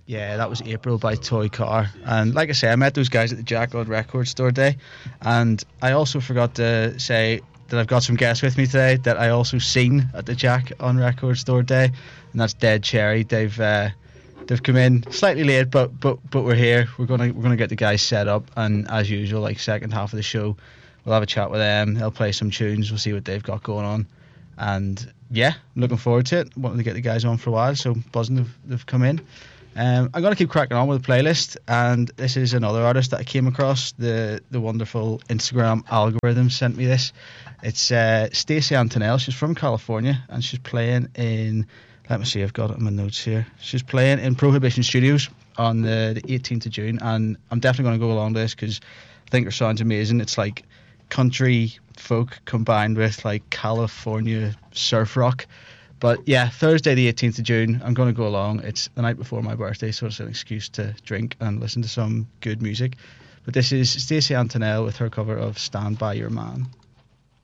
Yeah, that was April by Toy Car. And like I say, I met those guys at the Jack on Record Store Day. And I also forgot to say that I've got some guests with me today that I also seen at the Jack on Record Store Day. And that's Dead Cherry. They've come in slightly late, but we're here. We're gonna get the guys set up, and as usual, like second half of the show, we'll have a chat with them. They'll play some tunes. We'll see what they've got going on. And yeah, I'm looking forward to it. Wanted to get the guys on for a while, so buzzing they've come in. I'm going to keep cracking on with the playlist, and this is another artist that I came across. The wonderful Instagram algorithm sent me this. It's Stacey Antonell. She's from California, and she's playing in, let me see, I've got it in my notes here. She's playing in Prohibition Studios on the 18th of June, and I'm definitely going to go along to this because I think her sound's amazing. It's like country folk combined with like California surf rock. But yeah, Thursday the 18th of June, I'm going to go along. It's the night before my birthday, so it's an excuse to drink and listen to some good music. But this is Stacey Antonell with her cover of Stand By Your Man.